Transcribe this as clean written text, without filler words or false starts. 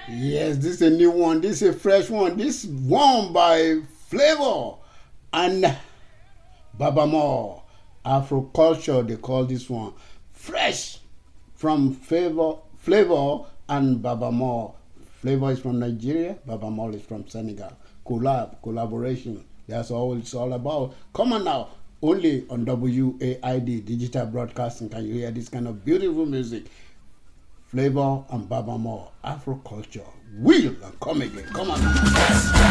Yes, this is a new one. This is a fresh one. This one by Flavor and Babamore. Afroculture, they call this one. Fresh from Flavor and Babamore. Flavor is from Nigeria, Babamore is from Senegal. Collaboration. That's all it's all about. Come on now. Only on WAID, Digital Broadcasting, can you hear this kind of beautiful music. Flavor and Babamore, Afroculture. Will and come again. Come on.